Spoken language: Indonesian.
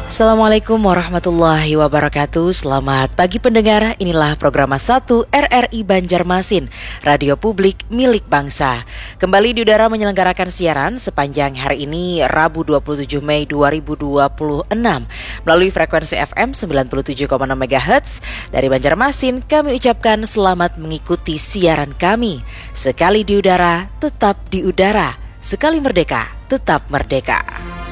Assalamualaikum warahmatullahi wabarakatuh. Selamat pagi pendengar, inilah program 1 RRI Banjarmasin, radio publik milik bangsa. Kembali di udara menyelenggarakan siaran sepanjang hari ini Rabu 27 Mei 2026 melalui frekuensi FM 97,6 MHz. Dari Banjarmasin kami ucapkan selamat mengikuti siaran kami. Sekali di udara, tetap di udara. Sekali merdeka, tetap merdeka.